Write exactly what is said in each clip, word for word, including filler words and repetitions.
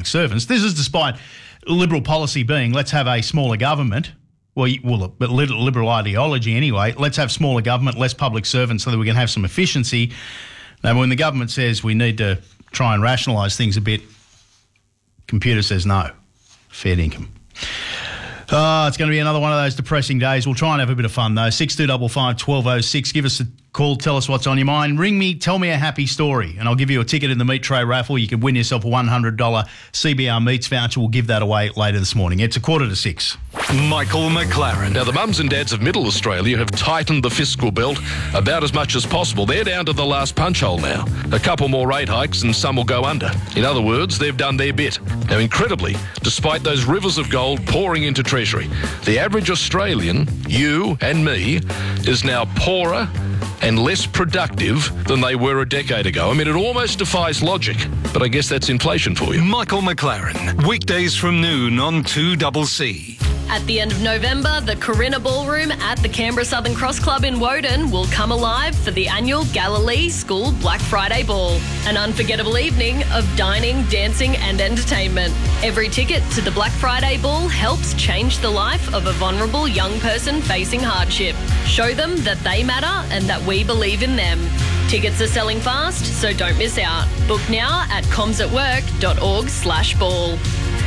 public servants. This is despite Liberal policy being, let's have a smaller government. Well, well, but Liberal ideology anyway. Let's have smaller government, less public servants so that we can have some efficiency. Now, when the government says we need to try and rationalise things a bit, computer says no. Fair income. Oh, it's going to be another one of those depressing days. We'll try and have a bit of fun, though. six two five five, one two oh six. Give us a call. Tell us what's on your mind. Ring me. Tell me a happy story, and I'll give you a ticket in the Meat Tray raffle. You can win yourself a one hundred dollars C B R Meats voucher. We'll give that away later this morning. It's a quarter to six. Michael McLaren. Now, the mums and dads of Middle Australia have tightened the fiscal belt about as much as possible. They're down to the last punch hole now. A couple more rate hikes and some will go under. In other words, they've done their bit. Now, incredibly, despite those rivers of gold pouring into Treasury, the average Australian, you and me, is now poorer and less productive than they were a decade ago. I mean, it almost defies logic, but I guess that's inflation for you. Michael McLaren, weekdays from noon on two C C. At the end of November, the Corinna Ballroom at the Canberra Southern Cross Club in Woden will come alive for the annual Galilee School Black Friday Ball, an unforgettable evening of dining, dancing and entertainment. Every ticket to the Black Friday Ball helps change the life of a vulnerable young person facing hardship. Show them that they matter and that we believe in them. Tickets are selling fast, so don't miss out. Book now at comsatwork.org slash ball.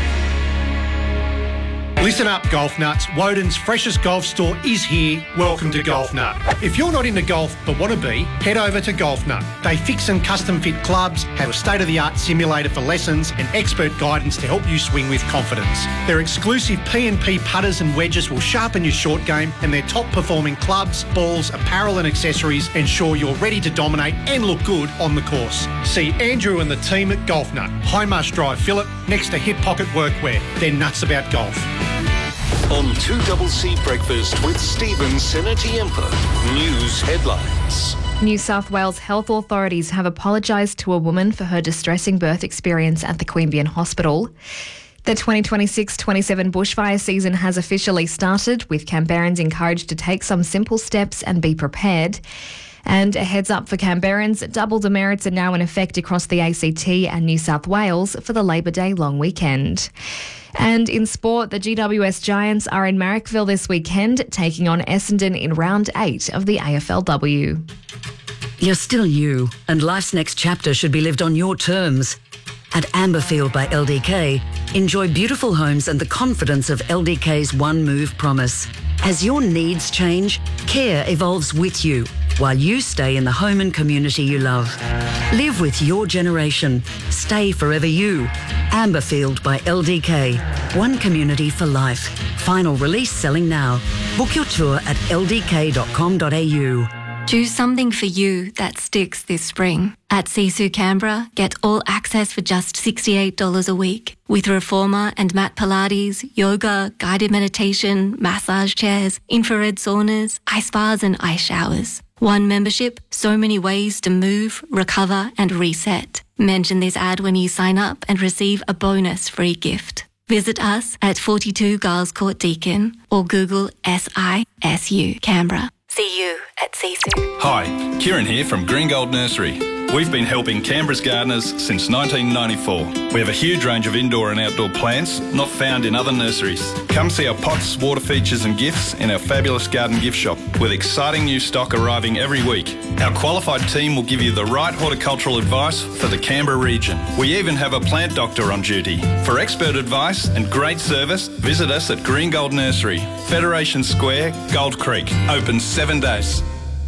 Listen up, Golf Nuts. Woden's freshest golf store is here. Welcome to Golf Nut. If you're not into golf but want to be, head over to Golf Nut. They fix and custom fit clubs, have a state-of-the-art simulator for lessons and expert guidance to help you swing with confidence. Their exclusive P and P putters and wedges will sharpen your short game, and their top-performing clubs, balls, apparel and accessories ensure you're ready to dominate and look good on the course. See Andrew and the team at Golf Nut, High Marsh Drive, Phillip, next to Hip Pocket Workwear. They're nuts about golf. On two C C Breakfast with Stephen Senatiempo. News headlines. New South Wales health authorities have apologised to a woman for her distressing birth experience at the Queanbeyan Hospital. The twenty twenty-six twenty-seven bushfire season has officially started, with Canberrans encouraged to take some simple steps and be prepared. And a heads up for Canberrans, double demerits are now in effect across the A C T and New South Wales for the Labor Day long weekend. And in sport, the G W S Giants are in Marrickville this weekend, taking on Essendon in round eight of the A F L W. You're still you, and life's next chapter should be lived on your terms. At Amberfield by L D K, enjoy beautiful homes and the confidence of L D K's One Move promise. As your needs change, care evolves with you, while you stay in the home and community you love. Live with your generation. Stay forever you. Amberfield by L D K. One community for life. Final release selling now. Book your tour at l d k dot com dot a u. Do something for you that sticks this spring. At Sisu Canberra, get all access for just sixty-eight dollars a week. With reformer and mat Pilates, yoga, guided meditation, massage chairs, infrared saunas, ice baths and ice showers. One membership, so many ways to move, recover and reset. Mention this ad when you sign up and receive a bonus free gift. Visit us at forty-two Giles Court Deakin or Google S I S U Canberra. See you at Sisu. Hi, Kieran here from Green Gold Nursery. We've been helping Canberra's gardeners since nineteen ninety-four. We have a huge range of indoor and outdoor plants not found in other nurseries. Come see our pots, water features and gifts in our fabulous garden gift shop with exciting new stock arriving every week. Our qualified team will give you the right horticultural advice for the Canberra region. We even have a plant doctor on duty. For expert advice and great service, visit us at Green Gold Nursery, Federation Square, Gold Creek. Open seven days.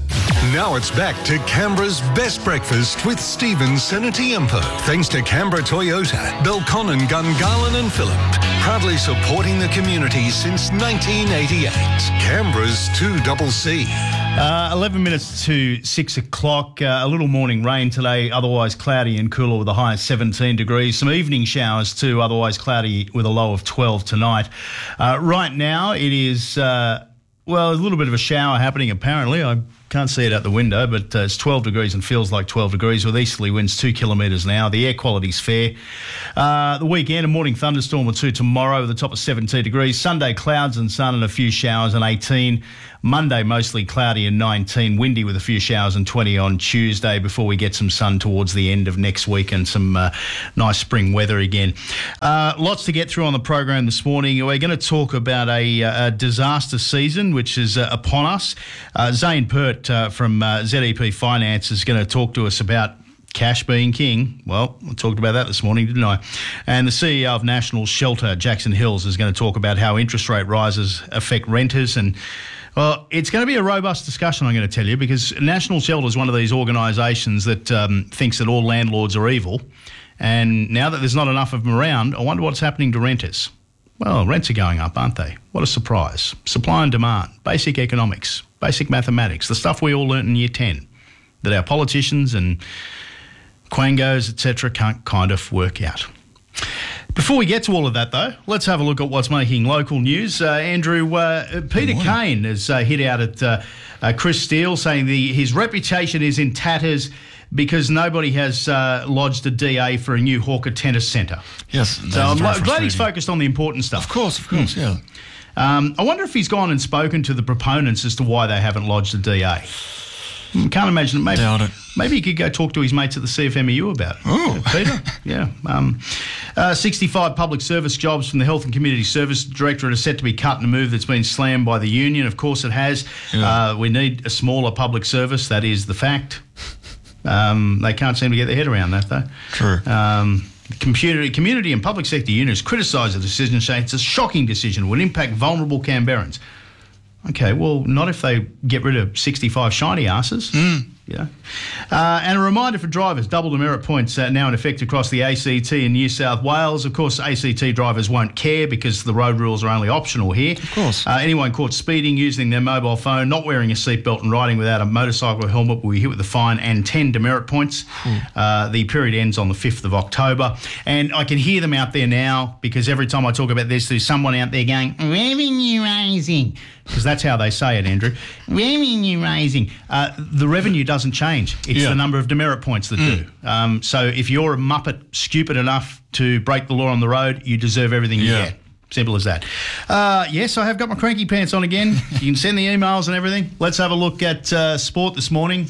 Now it's back to Canberra's best breakfast with Stephen Senatiempo. Thanks to Canberra Toyota, Belconnen, Gungahlin and Phillip. Proudly supporting the community since nineteen eighty-eight. Canberra's two C C. Uh, eleven minutes to six o'clock. Uh, a little morning rain today, otherwise cloudy and cooler with a high of seventeen degrees. Some evening showers too, otherwise cloudy with a low of twelve tonight. Uh, right now it is, uh, well, a little bit of a shower happening apparently. I Can't see it out the window, but uh, it's twelve degrees and feels like twelve degrees with easterly winds two kilometres an hour. The air quality's fair. Uh, the weekend, a morning thunderstorm or two tomorrow with a top of seventeen degrees. Sunday, clouds and sun and a few showers and eighteen. Monday, mostly cloudy and nineteen. Windy with a few showers and twenty on Tuesday before we get some sun towards the end of next week and some uh, nice spring weather again. Uh, lots to get through on the program this morning. We're going to talk about a, a disaster season which is uh, upon us. Uh, Zane Pert uh, from uh, Z E P Finance is going to talk to us about cash being king. Well, I talked about that this morning, didn't I? And the C E O of National Shelter, Jackson Hills, is going to talk about how interest rate rises affect renters. And, well, it's going to be a robust discussion, I'm going to tell you, because National Shelter is one of these organisations that um, thinks that all landlords are evil. And now that there's not enough of them around, I wonder what's happening to renters. Well, rents are going up, aren't they? What a surprise. Supply and demand, basic economics, basic mathematics, the stuff we all learnt in year ten, that our politicians and quangos, et cetera, can't kind of work out. Before we get to all of that, though, let's have a look at what's making local news. Uh, Andrew, uh, Peter Kane has uh, hit out at uh, uh, Chris Steele, saying the his reputation is in tatters because nobody has uh, lodged a D A for a new Hawker Tennis Centre. Yes. So I'm lo- glad he's focused on the important stuff. Of course, of course, hmm. yeah. Um, I wonder if he's gone and spoken to the proponents as to why they haven't lodged a D A. Can't imagine it. Maybe, Doubt it. Maybe you could go talk to his mates at the C F M E U about it. Oh. Peter? Yeah. Um, uh, sixty-five public service jobs from the Health and Community Service Directorate are set to be cut in a move that's been slammed by the union. Of course it has. Yeah. Uh, we need a smaller public service. That is the fact. Um, they can't seem to get their head around that, though. True. Um, community, community and public sector unions criticise the decision, saying it's a shocking decision, will impact vulnerable Canberrans. Okay, well, not if they get rid of sixty-five shiny asses. Mm. Yeah. Uh, and a reminder for drivers, double demerit points uh, now in effect across the A C T in New South Wales. Of course, A C T drivers won't care because the road rules are only optional here. Of course. Uh, anyone caught speeding, using their mobile phone, not wearing a seatbelt and riding without a motorcycle or helmet will be hit with a fine and ten demerit points. Mm. Uh, the period ends on the fifth of October. And I can hear them out there now because every time I talk about this, there's someone out there going, revenue raising. Because that's how they say it, Andrew. Revenue raising. Uh, the revenue doesn't change. It's yeah. the number of demerit points that mm. do. Um, so if you're a muppet stupid enough to break the law on the road, you deserve everything you yeah. get. Simple as that. Uh, yes, I have got my cranky pants on again. You can send the emails and everything. Let's have a look at uh, sport this morning.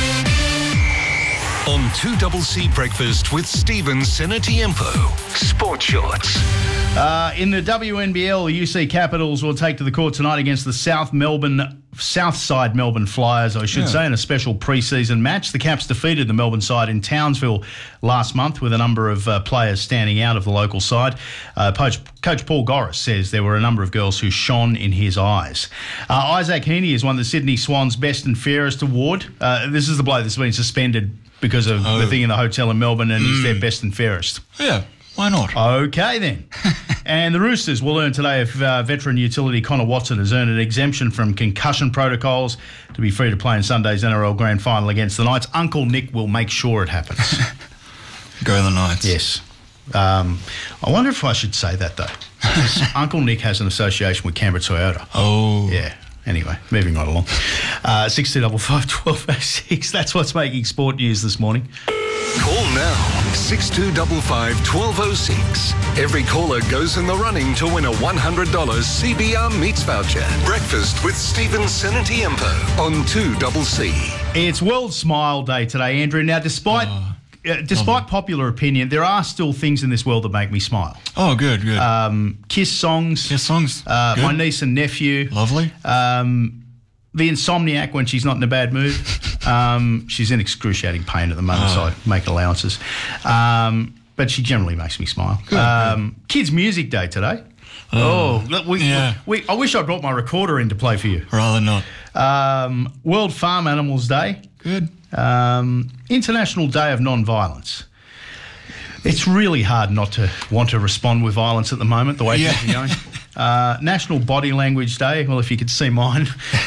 On two C Breakfast with Stephen Senatiempo. Sport Shorts. Uh, in the W N B L, the U C Capitals will take to the court tonight against the South Melbourne, Southside Melbourne Flyers, I should yeah. say, in a special pre-season match. The Caps defeated the Melbourne side in Townsville last month with a number of uh, players standing out of the local side. Uh, Coach, Coach Paul Goris says there were a number of girls who shone in his eyes. Uh, Isaac Heaney has won the Sydney Swans Best and Fairest Award. Uh, this is the bloke that's been suspended because of oh. the thing in the hotel in Melbourne, and mm. he's their best and fairest. Yeah, why not? Okay, then. And the Roosters will learn today if uh, veteran utility Connor Watson has earned an exemption from concussion protocols to be free to play in Sunday's N R L Grand Final against the Knights. Uncle Nick will make sure it happens. Go the Knights. Yes. Um, I wonder if I should say that, though. Uncle Nick has an association with Canberra Toyota. Oh. Yeah. Anyway, moving right along. Uh, six two five five, one two oh six. That's what's making sport news this morning. Call now, six two five five, one two oh six. Every caller goes in the running to win a one hundred dollars C B R Meats voucher. Breakfast with Stephen Senatiempo on two C. It's World Smile Day today, Andrew. Now, despite... Oh. Uh, despite popular opinion, there are still things in this world that make me smile. Oh, good, good. Um, Kiss songs. Kiss songs. Uh, my niece and nephew. Lovely. Um, the Insomniac when she's not in a bad mood. um, she's in excruciating pain at the moment, oh. so I make allowances. Um, but she generally makes me smile. Good, um, good. Kids Music Day today. Oh, oh look, we, yeah. we, I wish I brought my recorder in to play for you. Rather not. Um, World Farm Animals Day. Good. Um, International Day of Non-Violence. It's really hard not to want to respond with violence at the moment, the way yeah. things are going. Uh, National Body Language Day. Well, if you could see mine.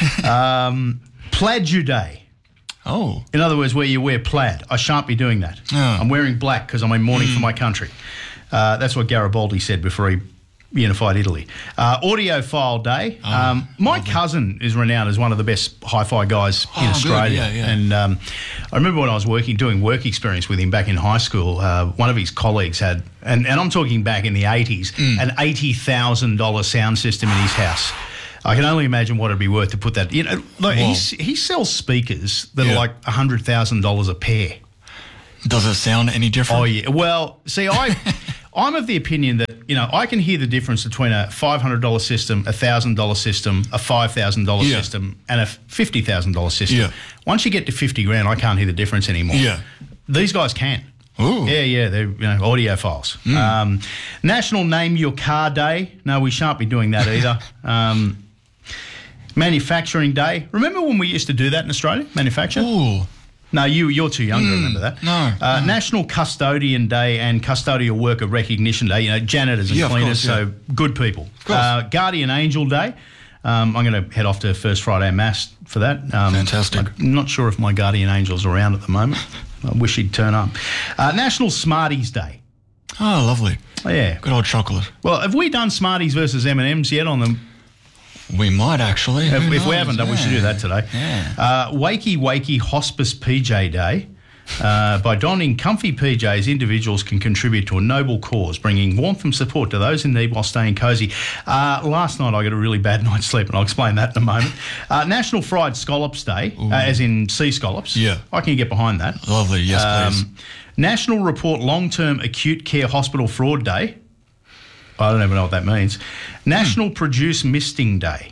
um, Plaid-You Day. Oh. In other words, where you wear plaid. I shan't be doing that. Oh. I'm wearing black because I'm in mourning mm. for my country. Uh, that's what Garibaldi said before he Unified Italy. Uh, Audiophile Day. Oh, um, my lovely. cousin is renowned as one of the best hi-fi guys Oh, in good. Australia. Yeah, yeah. And um, I remember when I was working, doing work experience with him back in high school, uh, one of his colleagues had, and, and I'm talking back in the eighties, Mm. an eighty thousand dollars sound system in his house. I can only imagine what it'd be worth to put that, you know, like Wow. he's, he sells speakers that Yeah. are like one hundred thousand dollars a pair. Does it sound any different? Oh, yeah. Well, see, I, I'm of the opinion that, you know, I can hear the difference between a five hundred dollars system, a one thousand dollars system, a five thousand dollars Yeah. system, and a fifty thousand dollars system. Yeah. Once you get to fifty grand, I can't hear the difference anymore. Yeah. These guys can. Ooh. Yeah, yeah, they're, you know, audiophiles. Mm. Um, National Name Your Car Day. No, we shan't be doing that either. um, Manufacturing Day. Remember when we used to do that in Australia? Manufacture? Ooh. No, you, you're too young to remember that. no, Uh, no. National Custodian Day and Custodial Worker Recognition Day. You know, janitors and Yeah, of cleaners, course, yeah. so good people. course. Uh, Guardian Angel Day. Um, I'm going to head off to First Friday Mass for that. Um, Fantastic. I'm not sure if my guardian angel's around at the moment. I wish he'd turn up. Uh, National Smarties Day. Oh, lovely. Oh, yeah. Good old chocolate. Well, have we done Smarties versus M and M's yet on them? We might actually. If, Who if we knows? haven't done, we should do that today. Yeah. Uh, Wakey Wakey Hospice P J Day. Uh, by donning comfy P Js, individuals can contribute to a noble cause, bringing warmth and support to those in need while staying cosy. Uh, last night I got a really bad night's sleep, and I'll explain that in a moment. Uh, National Fried Scallops Day, uh, as in sea scallops. Yeah. I can get behind that. Lovely. Yes, please. Um, National Report Long-Term Acute Care Hospital Fraud Day. I don't even know what that means. National Produce Misting Day.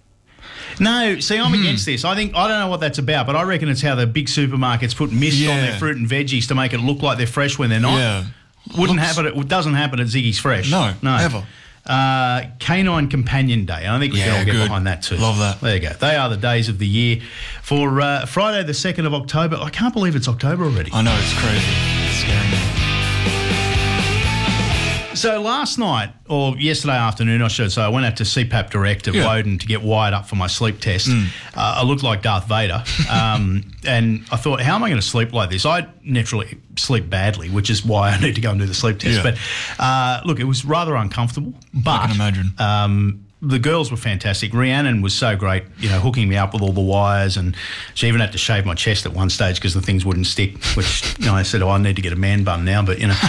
No, see, I'm against this. I think I don't know what that's about, but I reckon it's how the big supermarkets put mist on their Yeah. fruit and veggies to make it look like they're fresh when they're not. Yeah. Wouldn't Looks- happen. It doesn't happen at Ziggy's Fresh. No, no, ever. Uh, Canine Companion Day. I think we can Yeah, all get good. behind that too. Love that. There you go. They are the days of the year. For uh, Friday, the second of October. I can't believe it's October already. I know, it's crazy. It's scaring me. So last night, or yesterday afternoon, I should say, I went out to C PAP Direct at Yeah. Woden to get wired up for my sleep test. Uh, I looked like Darth Vader. Um, and I thought, how am I going to sleep like this? I naturally sleep badly, which is why I need to go and do the sleep test. Yeah. But uh, look, it was rather uncomfortable. But I can imagine. Um, the girls were fantastic. Rhiannon was so great, you know, hooking me up with all the wires, and she even had to shave my chest at one stage because the things wouldn't stick, which, you know, I said, oh, I need to get a man bun now, but, you know.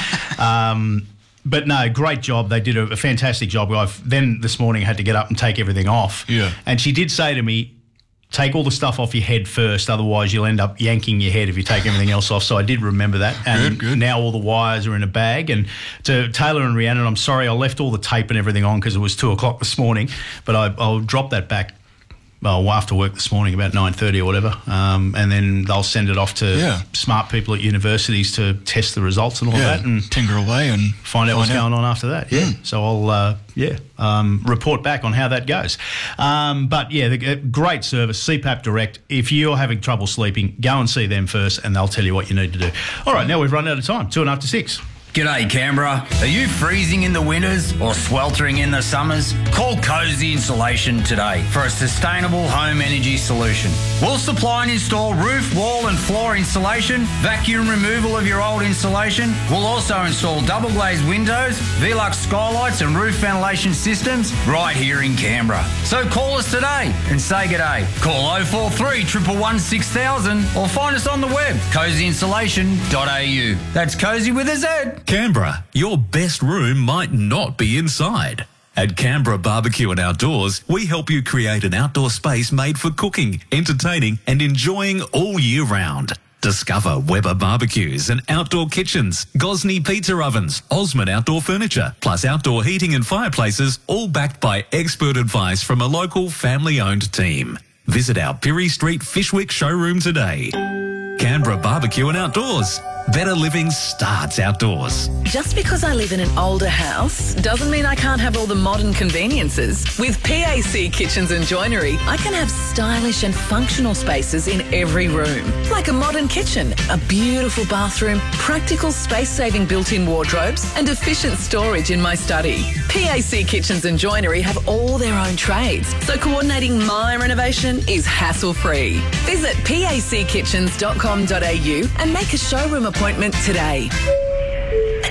um, But no, great job. They did a, a fantastic job. I've then this morning had to get up and take everything off. Yeah. And she did say to me, take all the stuff off your head first, otherwise you'll end up yanking your head if you take everything else off. So I did remember that. And Good, good. now all the wires are in a bag. And to Taylor and Rhiannon, I'm sorry I left all the tape and everything on because it was two o'clock this morning, but I, I'll drop that back. Well, after work this morning, about nine thirty or whatever, um, and then they'll send it off to Yeah. smart people at universities to test the results and all Yeah. that, and tinker away and find out what's going on after that. Yeah. So I'll, uh, yeah, um, report back on how that goes. Um, but yeah, the, uh, great service, C PAP Direct. If you're having trouble sleeping, go and see them first, and they'll tell you what you need to do. All right, now we've run out of time. Two and after six. G'day Canberra. Are you freezing in the winters or sweltering in the summers? Call Cozy Insulation today for a sustainable home energy solution. We'll supply and install roof, wall and floor insulation, vacuum removal of your old insulation. We'll also install double glazed windows, Velux skylights and roof ventilation systems right here in Canberra. So call us today and say g'day. Call oh four three, one one one, six thousand or find us on the web, cozy insulation dot a u. That's Cozy with a Z. Canberra, your best room might not be inside. At Canberra Barbecue and Outdoors, we help you create an outdoor space made for cooking, entertaining and enjoying all year round. Discover Weber barbecues and outdoor kitchens, Gosney pizza ovens, Osmond outdoor furniture, plus outdoor heating and fireplaces, all backed by expert advice from a local family-owned team. Visit our Pirie Street Fishwick showroom today. Canberra Barbecue and Outdoors. Better living starts outdoors. Just because I live in an older house doesn't mean I can't have all the modern conveniences. With P A C Kitchens and Joinery, I can have stylish and functional spaces in every room. Like a modern kitchen, a beautiful bathroom, practical space-saving built-in wardrobes and efficient storage in my study. P A C Kitchens and Joinery have all their own trades, so coordinating my renovation is hassle-free. Visit p a c kitchens dot com dot a u and make a showroom appointment today.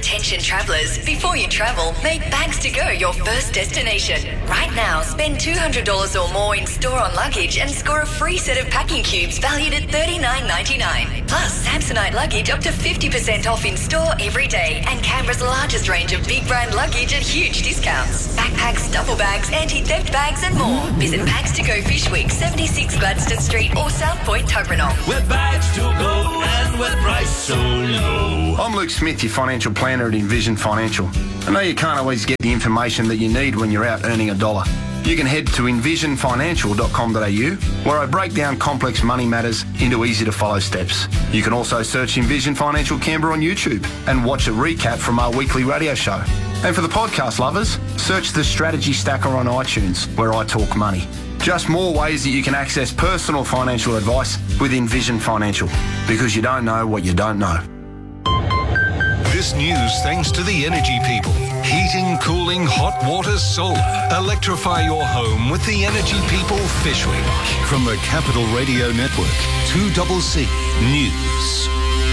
Attention travellers, before you travel, make Bags to Go your first destination. Right now, spend two hundred dollars or more in store on luggage and score a free set of packing cubes valued at thirty-nine ninety-nine. Plus, Samsonite luggage up to fifty percent off in store every day, and Canberra's largest range of big brand luggage at huge discounts. Backpacks, duffel bags, anti-theft bags and more. Visit Bags to Go Fish Week, seventy-six Gladstone Street or South Point, Tuggeranong. With Bags to Go and with price so low. I'm Luke Smith, your financial planner at Envision Financial. I know you can't always get the information that you need when you're out earning a dollar. You can head to envision financial dot com dot a u, where I break down complex money matters into easy-to-follow steps. You can also search Envision Financial Canberra on YouTube and watch a recap from our weekly radio show. And for the podcast lovers, search the Strategy Stacker on iTunes, where I talk money. Just more ways that you can access personal financial advice with Envision Financial, because you don't know what you don't know. This news thanks to the Energy People. Heating, cooling, hot water, solar. Electrify your home with the Energy People Fish Week. From the Capital Radio Network, two C C News.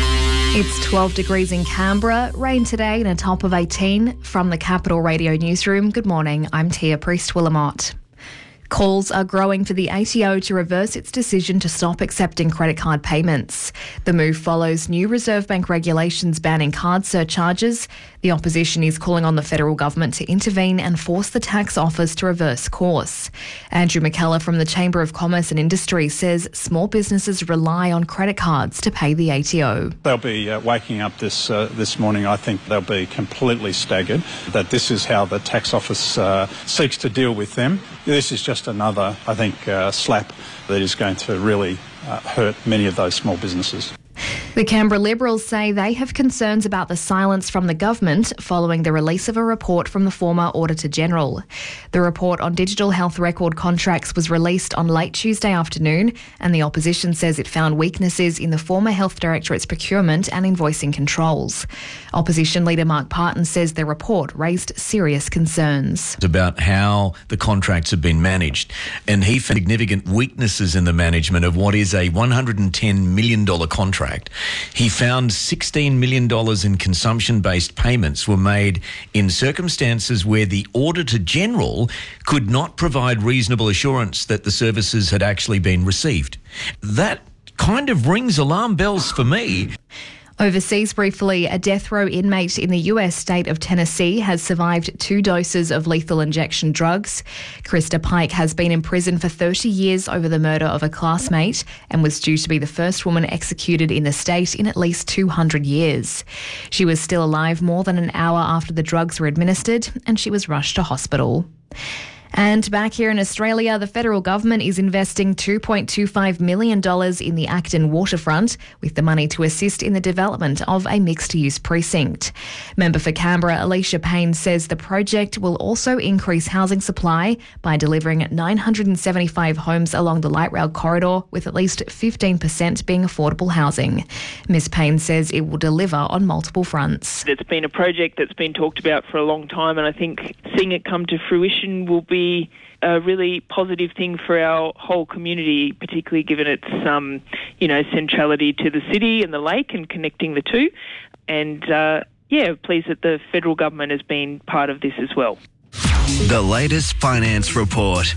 It's twelve degrees in Canberra, rain today and a top of eighteen. From the Capital Radio Newsroom, good morning, I'm Tia Priest-Willamott. Calls are growing for the A T O to reverse its decision to stop accepting credit card payments. The move follows new Reserve Bank regulations banning card surcharges. The opposition is calling on the federal government to intervene and force the tax office to reverse course. Andrew McKellar from the Chamber of Commerce and Industry says small businesses rely on credit cards to pay the A T O. They'll be uh, waking up this uh, this morning. I think they'll be completely staggered that this is how the tax office uh, seeks to deal with them. This is just another, I think, uh, slap that is going to really uh, hurt many of those small businesses. The Canberra Liberals say they have concerns about the silence from the government following the release of a report from the former Auditor-General. The report on digital health record contracts was released on late Tuesday afternoon, and the opposition says it found weaknesses in the former Health Directorate's procurement and invoicing controls. Opposition leader Mark Parton says the report raised serious concerns. About how the contracts have been managed, and he found significant weaknesses in the management of what is a one hundred ten million dollars contract. He found sixteen million dollars in consumption-based payments were made in circumstances where the Auditor-General could not provide reasonable assurance that the services had actually been received. That kind of rings alarm bells for me. Overseas briefly, a death row inmate in the U S state of Tennessee has survived two doses of lethal injection drugs. Krista Pike has been in prison for thirty years over the murder of a classmate and was due to be the first woman executed in the state in at least two hundred years. She was still alive more than an hour after the drugs were administered, and she was rushed to hospital. And back here in Australia, the federal government is investing two point two five million dollars in the Acton waterfront, with the money to assist in the development of a mixed-use precinct. Member for Canberra, Alicia Payne, says the project will also increase housing supply by delivering nine hundred seventy-five homes along the light rail corridor, with at least fifteen percent being affordable housing. Ms Payne says it will deliver on multiple fronts. It's been a project that's been talked about for a long time, and I think seeing it come to fruition will be a really positive thing for our whole community, particularly given its, um, you know, centrality to the city and the lake and connecting the two. And, uh, yeah, pleased that the federal government has been part of this as well. The latest finance report.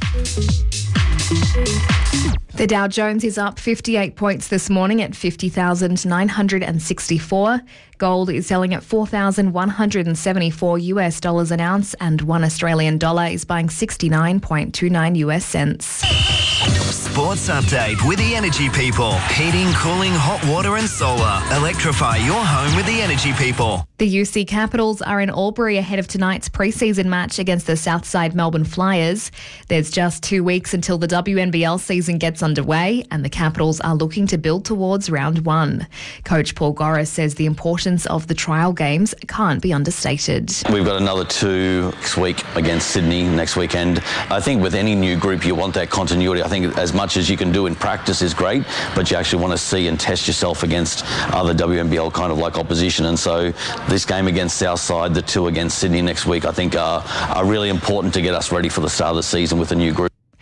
The Dow Jones is up fifty-eight points this morning at fifty thousand nine hundred sixty-four. Gold is selling at four thousand one hundred seventy-four US dollars an ounce, and one Australian dollar is buying sixty-nine point two nine US cents. Sports update with the Energy People. Heating, cooling, hot water and solar. Electrify your home with the Energy People. The U C Capitals are in Albury ahead of tonight's pre-season match against the Southside Melbourne Flyers. There's just two weeks until the W N B L season gets underway, and the Capitals are looking to build towards round one. Coach Paul Goris says the importance of the trial games can't be understated. We've got another two next week against Sydney next weekend. I think with any new group you want that continuity. I think as much as you can do in practice is great, but you actually want to see and test yourself against other W N B L kind of like opposition. And so this game against Southside, the two against Sydney next week, I think are, are really important to get us ready for the start of the season with a new group.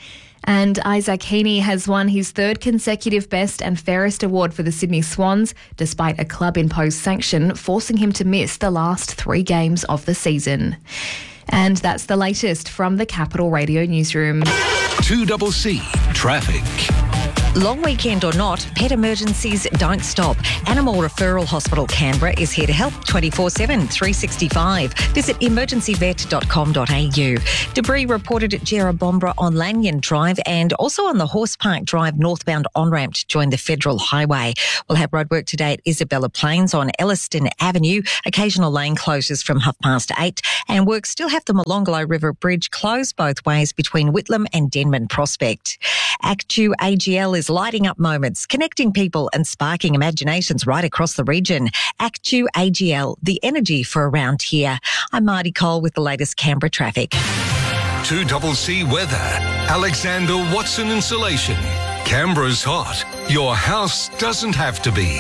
And Isaac Heaney has won his third consecutive Best and Fairest award for the Sydney Swans, despite a club-imposed sanction forcing him to miss the last three games of the season. And that's the latest from the Capital Radio newsroom. two C C Traffic. Long weekend or not, pet emergencies don't stop. Animal Referral Hospital Canberra is here to help twenty-four seven, three sixty-five. Visit emergency vet dot com dot a u. Debris reported at Jerrabombra on Lanyon Drive and also on the Horse Park Drive northbound on-ramp to join the Federal Highway. We'll have roadwork today at Isabella Plains on Elliston Avenue. Occasional lane closures from half past eight. And work still have the Molonglo River Bridge closed both ways between Whitlam and Denman Prospect. Actu A G L is lighting up moments, connecting people and sparking imaginations right across the region. Actu A G L, the energy for around here. I'm Marty Cole with the latest Canberra traffic. two C C Weather. Alexander Watson Insulation. Canberra's hot. Your house doesn't have to be.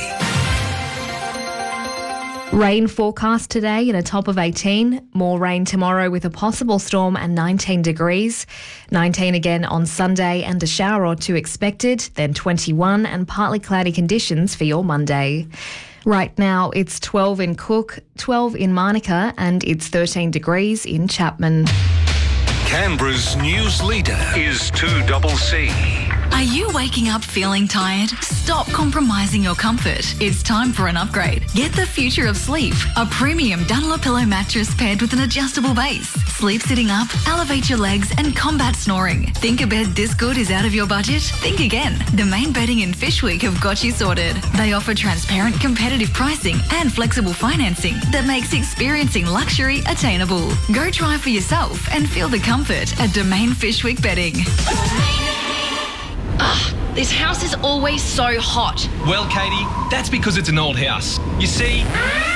Rain forecast today and a top of eighteen. More rain tomorrow with a possible storm and nineteen degrees. nineteen again on Sunday and a shower or two expected. Then twenty-one and partly cloudy conditions for your Monday. Right now it's twelve in Cook, twelve in Manuka and it's thirteen degrees in Chapman. Canberra's news leader is two C C. Are you waking up feeling tired? Stop compromising your comfort. It's time for an upgrade. Get the future of sleep. A premium Dunlopillow mattress paired with an adjustable base. Sleep sitting up, elevate your legs and combat snoring. Think a bed this good is out of your budget? Think again. The Main Bedding and Fish Week have got you sorted. They offer transparent, competitive pricing and flexible financing that makes experiencing luxury attainable. Go try for yourself and feel the comfort at Domain Fish Week Bedding. Ugh, this house is always so hot. Well, Katie, that's because it's an old house. You see...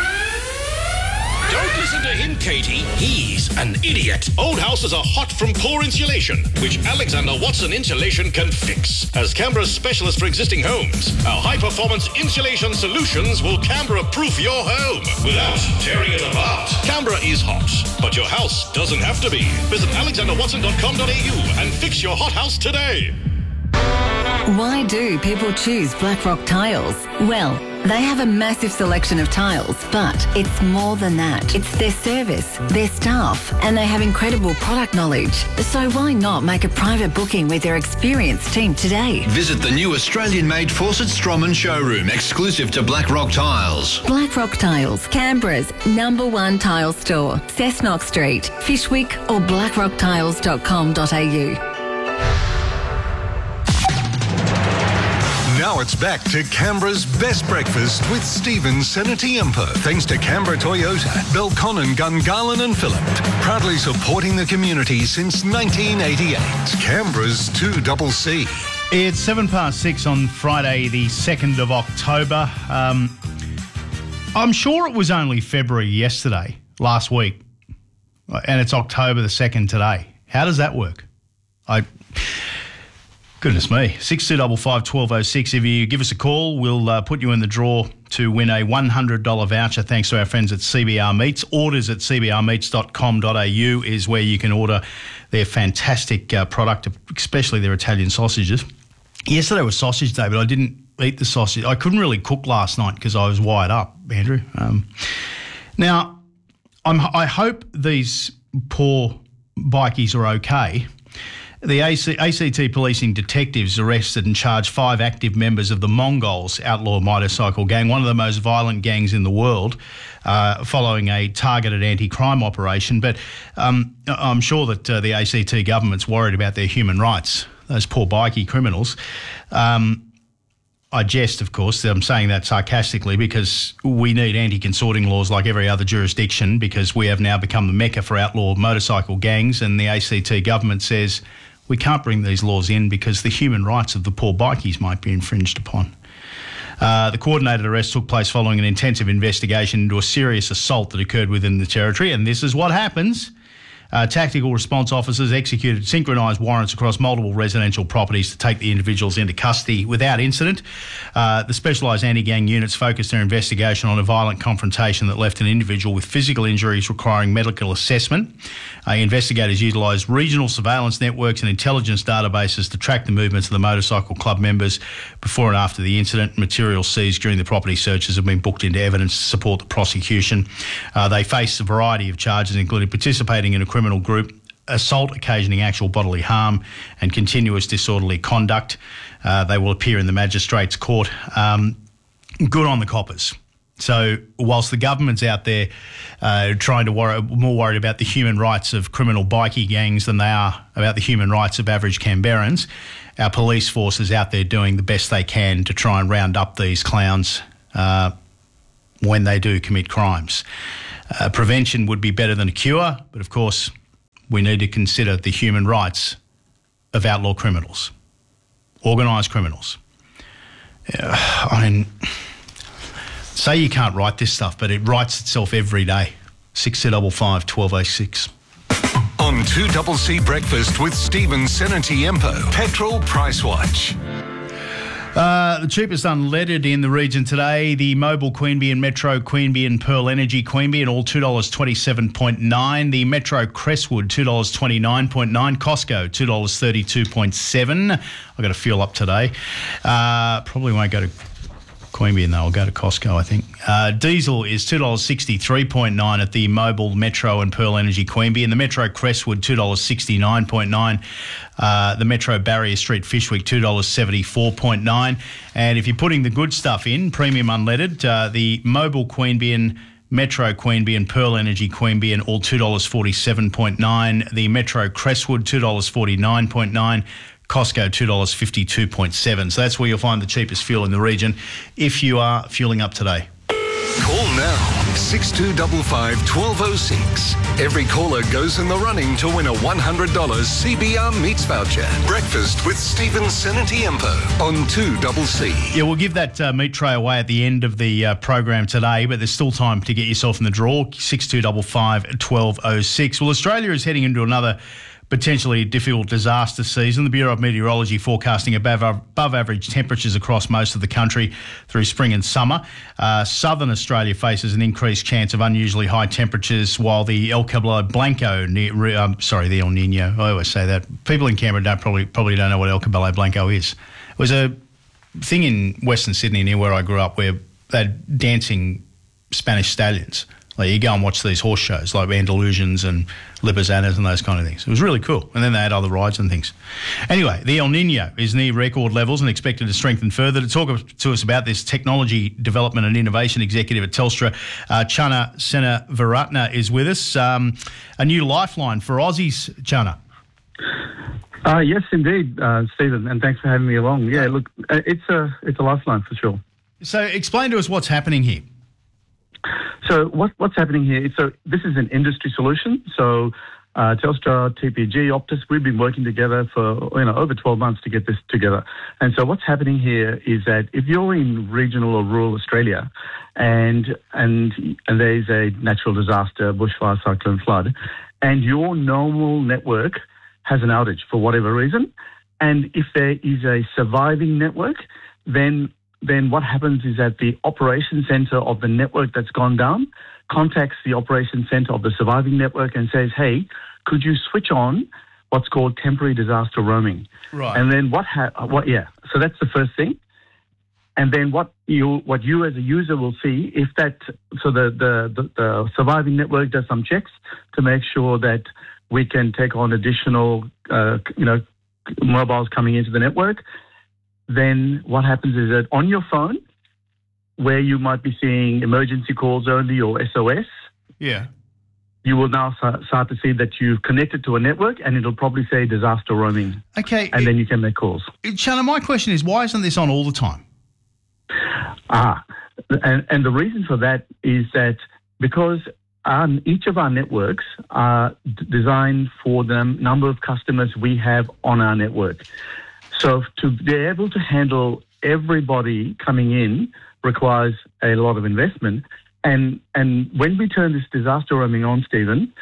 Don't listen to him, Katie. He's an idiot. Old houses are hot from poor insulation, which Alexander Watson Insulation can fix. As Canberra's specialist for existing homes, our high-performance insulation solutions will Canberra-proof your home without tearing it apart. Canberra is hot, but your house doesn't have to be. Visit alexander watson dot com dot a u and fix your hot house today. Why do people choose Blackrock Tiles? Well, they have a massive selection of tiles, but it's more than that. It's their service, their staff, and they have incredible product knowledge. So why not make a private booking with their experienced team today? Visit the new Australian-made Fawcett Stroman showroom, exclusive to Blackrock Tiles. Blackrock Tiles, Canberra's number one tile store. Cessnock Street, Fishwick or blackrock tiles dot com dot a u. Now it's back to Canberra's best breakfast with Stephen Senatiempo. Thanks to Canberra Toyota, Belconnen, Gungahlin and Phillip. Proudly supporting the community since nineteen eighty-eight. Canberra's two C C. It's seven past six on Friday, the second of October. Um, I'm sure it was only February yesterday, last week, and it's October the second today. How does that work? I... Goodness me. six two five five, one two oh six. If you give us a call, we'll uh, put you in the draw to win a one hundred dollars voucher thanks to our friends at C B R Meats. Orders at c b r meats dot com dot a u is where you can order their fantastic uh, product, especially their Italian sausages. Yesterday was sausage day, but I didn't eat the sausage. I couldn't really cook last night because I was wired up, Andrew. Um, now, I'm, I hope these poor bikies are okay. The A C, A C T policing detectives arrested and charged five active members of the Mongols outlaw motorcycle gang, one of the most violent gangs in the world, uh, following a targeted anti-crime operation. But um, I'm sure that uh, the A C T government's worried about their human rights, those poor bikie criminals. Um, I jest, of course. I'm saying that sarcastically because we need anti-consorting laws like every other jurisdiction because we have now become the mecca for outlaw motorcycle gangs, and the A C T government says we can't bring these laws in because the human rights of the poor bikies might be infringed upon. Uh, the coordinated arrest took place following an intensive investigation into a serious assault that occurred within the territory, and this is what happens Uh, tactical response officers executed synchronised warrants across multiple residential properties to take the individuals into custody without incident. Uh, the specialised anti-gang units focused their investigation on a violent confrontation that left an individual with physical injuries requiring medical assessment. Uh, investigators utilised regional surveillance networks and intelligence databases to track the movements of the motorcycle club members before and after the incident. Materials seized during the property searches have been booked into evidence to support the prosecution. Uh, they face a variety of charges, including participating in a criminal group, assault occasioning actual bodily harm, and continuous disorderly conduct. Uh, they will appear in the magistrates' court. Um, good on the coppers. So whilst the government's out there uh, trying to worry, more worried about the human rights of criminal bikie gangs than they are about the human rights of average Canberrans, our police force is out there doing the best they can to try and round up these clowns uh, when they do commit crimes. Uh, prevention would be better than a cure, but of course we need to consider the human rights of outlaw criminals, organised criminals. Uh, I mean, say you can't write this stuff, but it writes itself every day. six two five five, one two oh six. On two C C Breakfast with Stephen Senatiempo, Petrol Price Watch. Uh, the cheapest unleaded in the region today, the Mobil Queanbeyan, Metro Queanbeyan, Pearl Energy Queanbeyan, all two dollars twenty-seven point nine. The Metro Crestwood, two dollars twenty-nine point nine. Costco, two dollars thirty-two point seven. I've got to fuel up today. Uh, probably won't go to Queanbeyan though, I'll go to Costco, I think. Uh, diesel is two dollars sixty-three point nine at the Mobil, Metro and Pearl Energy Queanbeyan. The Metro Crestwood, two dollars sixty-nine point nine. Uh, the Metro Barrier Street Fishwick, two dollars seventy-four point nine. And if you're putting the good stuff in, premium unleaded, uh, the Mobil Queanbeyan, Metro Queanbeyan, Pearl Energy Queanbeyan, all two dollars forty-seven point nine. The Metro Crestwood, two dollars forty-nine point nine. Costco, two dollars fifty-two point seven. So that's where you'll find the cheapest fuel in the region if you are fueling up today. Call now, six two five five, one two oh six. Every caller goes in the running to win a one hundred dollars C B R Meats voucher. Breakfast with Stephen Senatiempo on two C C. Yeah, we'll give that uh, meat tray away at the end of the uh, program today, but there's still time to get yourself in the draw, six two five five, one two oh six. Well, Australia is heading into another potentially difficult disaster season. The Bureau of Meteorology forecasting above, above average temperatures across most of the country through spring and summer. Uh, Southern Australia faces an increased chance of unusually high temperatures, while the El Cabo Blanco, um, sorry, the El Nino, I always say that. People in Canberra don't probably probably don't know what El Cabo Blanco is. It was a thing in Western Sydney near where I grew up where they had dancing Spanish stallions. Like you go and watch these horse shows like Andalusians and Lipizzaners and those kind of things. It was really cool. And then they had other rides and things. Anyway, the El Nino is near record levels and expected to strengthen further. To talk to us about this, Technology Development and Innovation Executive at Telstra, uh, Channa Seneviratne is with us. Um, a new lifeline for Aussies, Channa. Uh, yes, indeed, uh, Stephen, and thanks for having me along. Yeah, look, it's a, it's a lifeline for sure. So explain to us what's happening here. So what, what's happening here? So this is an industry solution. So uh, Telstra, T P G, Optus, we've been working together for you know over twelve months to get this together. And so what's happening here is that if you're in regional or rural Australia, and and and there's a natural disaster, bushfire, cyclone, flood, and your normal network has an outage for whatever reason, and if there is a surviving network, then then what happens is that the operation center of the network that's gone down contacts the operation center of the surviving network and says, hey, could you switch on what's called temporary disaster roaming? Right. And then what, ha- what, yeah, so that's the first thing. And then what you, what you as a user will see, if that, so the, the, the, the surviving network does some checks to make sure that we can take on additional, uh, you know, mobiles coming into the network. Then what happens is that on your phone, where you might be seeing emergency calls only or S O S, yeah, you will now start to see that you've connected to a network and it'll probably say disaster roaming. Okay. And it, then you can make calls. Channa, my question is, why isn't this on all the time? Ah, and, and the reason for that is that because our, each of our networks are d- designed for the number of customers we have on our network. So to be able to handle everybody coming in requires a lot of investment. And and when we turn this disaster roaming on, Stephen,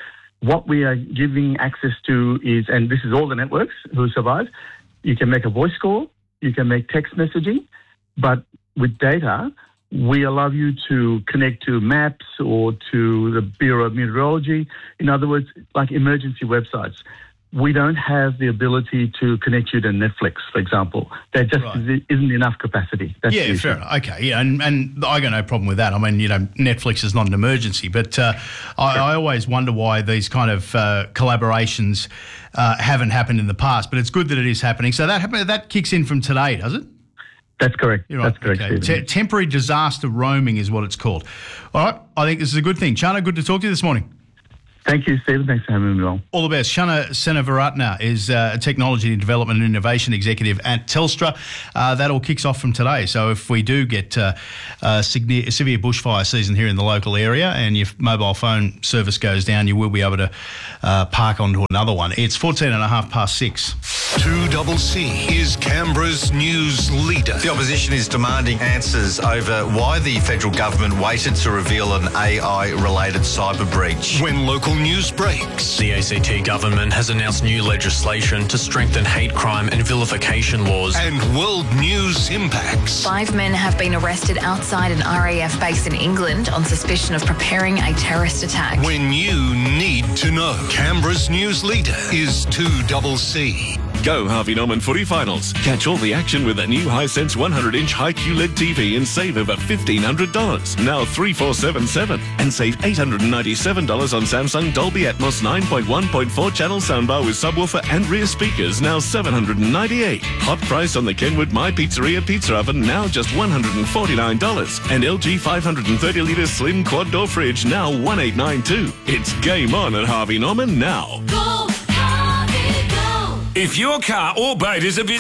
what we are giving access to is, and this is all the networks who survive, you can make a voice call, you can make text messaging, but with data, we allow you to connect to maps or to the Bureau of Meteorology. In other words, like emergency websites. We don't have the ability to connect you to Netflix, for example. There just Right. isn't enough capacity. That's the Yeah, issue. fair enough. Okay, yeah, and, and I got no problem with that. I mean, you know, Netflix is not an emergency, but uh, I, I always wonder why these kind of uh, collaborations uh, haven't happened in the past. But it's good that it is happening. So that happen- that kicks in from today, does it? That's correct. You're right. That's correct, Okay. Stephen. Te- temporary disaster roaming is what it's called. All right, I think this is a good thing. Chana, good to talk to you this morning. Thank you, Stephen. Thanks for having me on. All the best. Shana Seneviratne is uh, a Technology Development and Innovation Executive at Telstra. Uh, that all kicks off from today. So if we do get uh, a severe, severe bushfire season here in the local area and your mobile phone service goes down, you will be able to uh, park onto another one. It's fourteen and a half past six. two double C is Canberra's news leader. The opposition is demanding answers over why the federal government waited to reveal an A I-related cyber breach. When local news breaks. The A C T government has announced new legislation to strengthen hate crime and vilification laws. And world news impacts. Five men have been arrested outside an R A F base in England on suspicion of preparing a terrorist attack. When you need to know. Canberra's news leader is two double C. Go Harvey Norman footy finals. Catch all the action with a new Hisense one hundred inch high Q L E D T V and save over fifteen hundred dollars. Now three four seven seven. And save eight hundred ninety-seven dollars on Samsung Dolby Atmos nine point one point four channel soundbar with subwoofer and rear speakers, now seven hundred ninety-eight dollars. Hot price on the Kenwood My Pizzeria pizza oven, now just one hundred forty-nine dollars. And L G five hundred thirty litre slim quad door fridge, now one eight nine two. It's game on at Harvey Norman now. Go, Harvey, go. If your car or boat is a bit...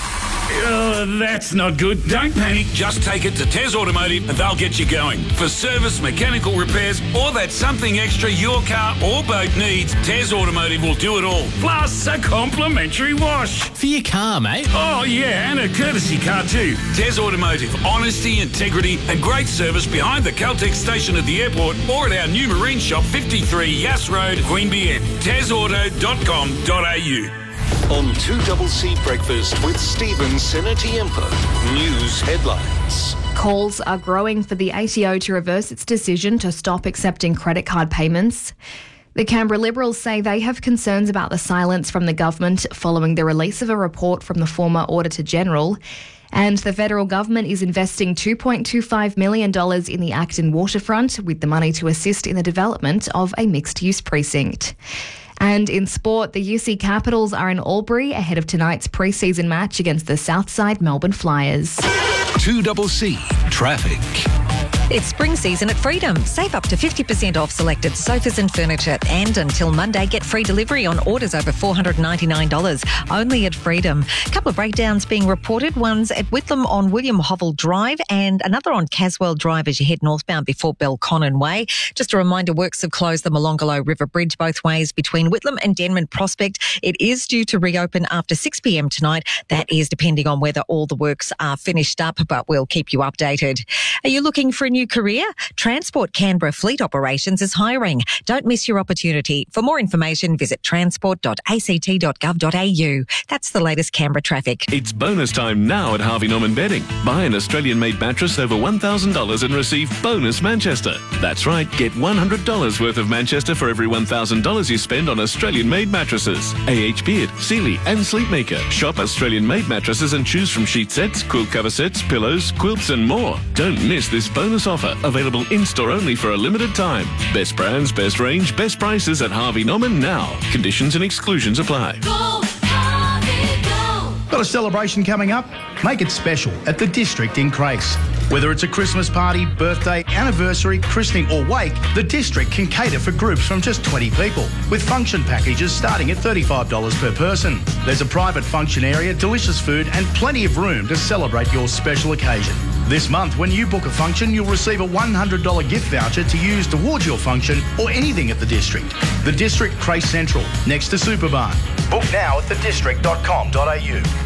Uh, that's not good. Don't panic. Just take it to Tez Automotive and they'll get you going. For service, mechanical repairs, or that something extra your car or boat needs, Tez Automotive will do it all. Plus a complimentary wash. For your car, mate. Oh, yeah, and a courtesy car too. Tez Automotive. Honesty, integrity, and great service behind the Caltex station at the airport or at our new marine shop, fifty-three Yass Road, Queanbeyan. tez auto dot com dot a u. On two double C Breakfast with Stephen Senatiempo. News headlines. Calls are growing for the A T O to reverse its decision to stop accepting credit card payments. The Canberra Liberals say they have concerns about the silence from the government following the release of a report from the former Auditor-General. And the federal government is investing two point two five million dollars in the Acton waterfront with the money to assist in the development of a mixed-use precinct. And in sport, the U C Capitals are in Albury ahead of tonight's pre-season match against the Southside Melbourne Flyers. two double C Traffic. It's spring season at Freedom. Save up to fifty percent off selected sofas and furniture. And until Monday, get free delivery on orders over four hundred ninety-nine dollars. Only at Freedom. A couple of breakdowns being reported. One's at Whitlam on William Hovell Drive and another on Caswell Drive as you head northbound before Belconnen Way. Just a reminder, works have closed the Molonglo River Bridge both ways between Whitlam and Denman Prospect. It is due to reopen after six p.m. tonight. That is depending on whether all the works are finished up, but we'll keep you updated. Are you looking for a new career? Transport Canberra Fleet Operations is hiring. Don't miss your opportunity. For more information, visit transport dot a c t dot gov dot a u. That's the latest Canberra traffic. It's bonus time now at Harvey Norman Bedding. Buy an Australian-made mattress over one thousand dollars and receive bonus Manchester. That's right, get one hundred dollars worth of Manchester for every one thousand dollars you spend on Australian-made mattresses. A H Beard, Sealy and Sleepmaker. Shop Australian-made mattresses and choose from sheet sets, quilt cover sets, pillows, quilts and more. Don't miss this bonus offer, available in-store only for a limited time. Best brands, best range, best prices at Harvey Norman now. Conditions and exclusions apply. Go, Harvey, go. Got a celebration coming up? Make it special at the District in Crace. Whether it's a Christmas party, birthday, anniversary, christening or wake, the District can cater for groups from just twenty people, with function packages starting at thirty-five dollars per person. There's a private function area, delicious food and plenty of room to celebrate your special occasion. This month, when you book a function, you'll receive a one hundred dollars gift voucher to use towards your function or anything at the District. The District Crace Central, next to Superbarn. Book now at the district dot com dot a u.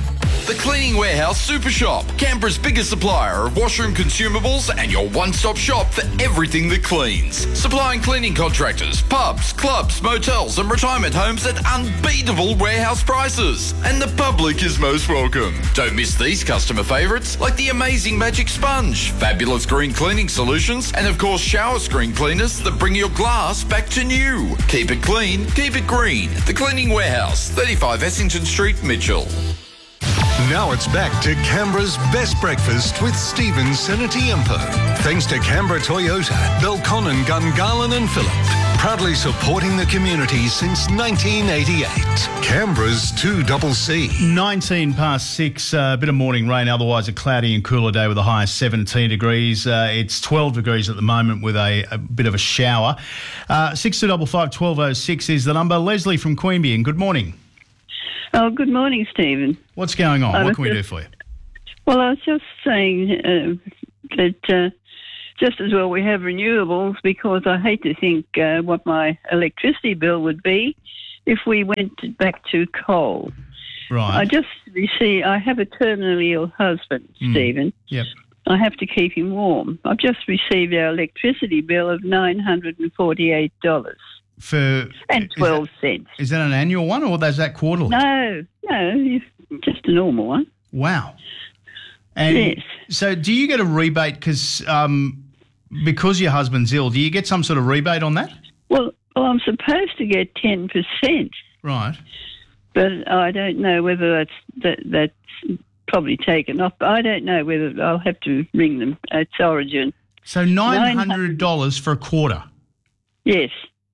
The Cleaning Warehouse Super Shop, Canberra's biggest supplier of washroom consumables and your one-stop shop for everything that cleans. Supplying cleaning contractors, pubs, clubs, motels and retirement homes at unbeatable warehouse prices. And the public is most welcome. Don't miss these customer favourites like the amazing Magic Sponge, fabulous green cleaning solutions and of course shower screen cleaners that bring your glass back to new. Keep it clean, keep it green. The Cleaning Warehouse, thirty-five Essington Street, Mitchell. Now it's back to Canberra's Best Breakfast with Stephen Senatiempo. Thanks to Canberra Toyota, Belconnen, Gungahlin and Phillip. Proudly supporting the community since nineteen eighty-eight. Canberra's two C C. nineteen past six, a uh, bit of morning rain, otherwise a cloudy and cooler day with a high of seventeen degrees. Uh, it's twelve degrees at the moment with a, a bit of a shower. Uh, six two five five, one two oh six is the number. Leslie from Queanbeyan, good morning. Oh, good morning, Stephen. What's going on? I What can we just, do for you? Well, I was just saying uh, that uh, just as well we have renewables, because I hate to think uh, what my electricity bill would be if we went back to coal. Right. I just receive, I have a terminally ill husband, Mm. Stephen. Yep. I have to keep him warm. I've just received our electricity bill of nine hundred forty-eight dollars. For and twelve cents. Is that an annual one or is that quarterly? No, no, just a normal one. Wow. And Yes. so do you get a rebate because um, because your husband's ill, do you get some sort of rebate on that? Well, well, I'm supposed to get ten percent. Right. But I don't know whether that's that, that's probably taken off. But I don't know whether I'll have to ring them. It's Origin. So nine hundred dollars for a quarter? Yes.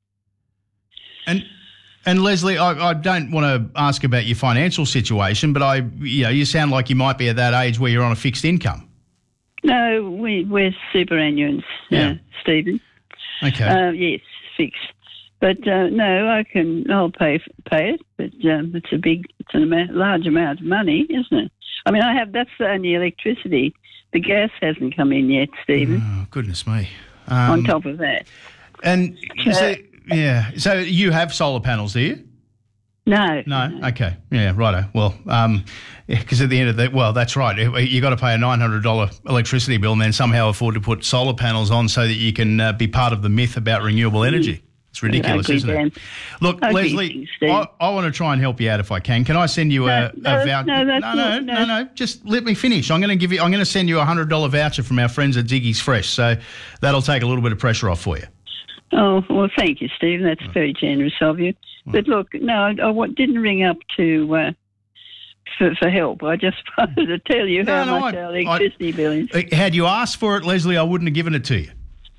And and Leslie, I, I don't want to ask about your financial situation, but I, you know, you sound like you might be at that age where you're on a fixed income. No, we, we're superannuants, Yeah. uh, Stephen. Okay. Uh, yes, fixed. But uh, no, I can. I'll pay pay it. But um, it's a big, it's a amount, large amount of money, isn't it? I mean, I have. That's the only electricity. The gas hasn't come in yet, Stephen. Oh, goodness me. Um, on top of that. And Uh, so, yeah, so you have solar panels, do you? No. No? Okay. Yeah, righto. Well, um, because at the end of the, well, that's right. You got to pay a nine hundred dollars electricity bill and then somehow afford to put solar panels on so that you can uh, be part of the myth about renewable energy. It's ridiculous, Ugly isn't it? Dan. Look, Ugly Leslie, things, Steve. I, I want to try and help you out if I can. Can I send you a, No, a no, voucher? no, that's no, not- no, no. no, no. Just let me finish. I'm going to give you. I'm going to send you a one hundred dollars voucher from our friends at Ziggy's Fresh. So that'll take a little bit of pressure off for you. Oh, well, thank you, Stephen. That's very generous of you. But look, no, I, I wa- didn't ring up to uh, for, for help. I just wanted to tell you No, how no, much I- our electricity bill is. Uh, Had you asked for it, Leslie, I wouldn't have given it to you.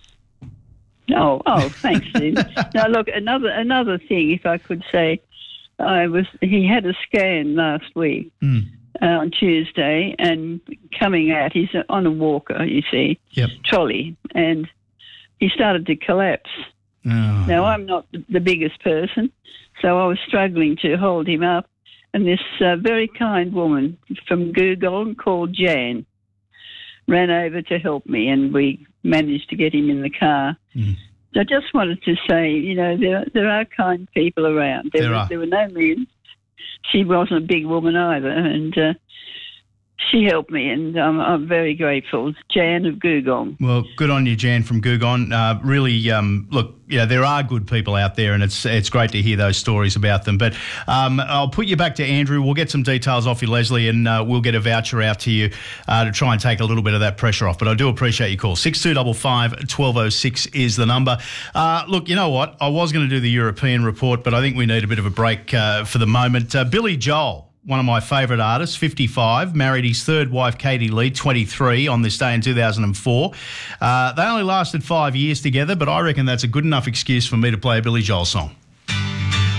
Oh, oh, thanks, Stephen. Now, look, another another thing, if I could say, I was he had a scan last week Mm. uh, on Tuesday, and coming out, he's on a walker, you see, Yep. trolley, and he started to collapse. Oh. Now, I'm not the biggest person, so I was struggling to hold him up. And this uh, very kind woman from Google called Jan ran over to help me, and we managed to get him in the car. Mm. So I just wanted to say, you know, there there are kind people around. There, There were, are. there were no men. She wasn't a big woman either, and uh, she helped me, and um, I'm very grateful. Jan of Google. Well, good on you, Jan from Gugon. Uh, really, um, look, yeah, there are good people out there, and it's it's great to hear those stories about them. But um, I'll put you back to Andrew. We'll get some details off you, Leslie, and uh, we'll get a voucher out to you uh, to try and take a little bit of that pressure off. But I do appreciate your call. six two five five, one two oh six is the number. Uh, look, you know what? I was going to do the European report, but I think we need a bit of a break uh, for the moment. Uh, Billy Joel. One of my favourite artists, fifty-five, married his third wife, Katie Lee, twenty-three, on this day in two thousand four. Uh, they only lasted five years together, but I reckon that's a good enough excuse for me to play a Billy Joel song.